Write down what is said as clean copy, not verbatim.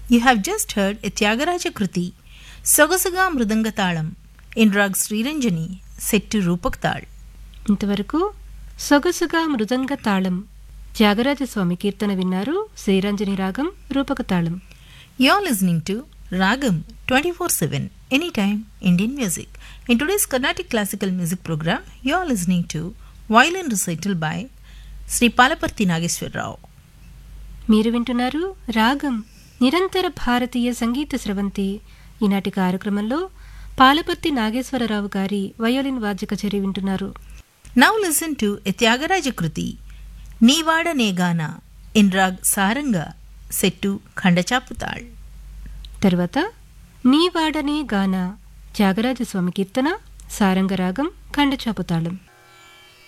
You have just heard a Tyagaraja Kruti, Sogasaga Mridanga Talam, in Rag Sriranjani, set to Rupak Tal. ఇంతవరకు సొగసుగా మృదంగ తాళం త్యాగరాజస్వామి కీర్తన విన్నారు. శ్రీరంజని రాగం రూపక తాళం. You're listening to Ragam 24/7, anytime Indian music. In today's Carnatic Classical Music program, you're listening to Violin Recital by Sri Palaparthi Nageshwar Rao. మీరు వింటున్నారు రాగం నిరంతర భారతీయ సంగీత స్రవంతి. ఈనాటి కార్యక్రమంలో పాలపర్తి నాగేశ్వరరావు గారి వయోలిన్ వాద్య కచేరీ వింటున్నారు. Now listen to a Tyagaraja Kruti, Neevada Negana, in Rag Saranga, set to Khandachaputal. తర్వాత నీవాడనే గాన త్యాగరాజస్వామి కీర్తన సారంగరాగం ఖండచాపుతాళం.